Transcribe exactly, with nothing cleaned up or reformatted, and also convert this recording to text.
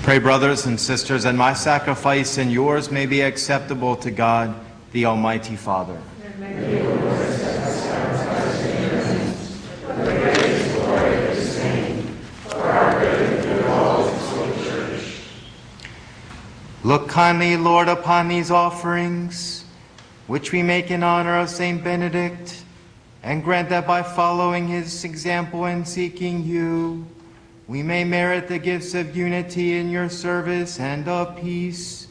Pray, brothers and sisters, that my sacrifice and yours may be acceptable to God, the Almighty Father. And may the Lord accept the sacrifice in your hands, for the praise and glory of his name, for our good and good of all his holy church. Look kindly, Lord, upon these offerings, which we make in honor of Saint Benedict, and grant that by following his example and seeking you, we may merit the gifts of unity in your service and of peace.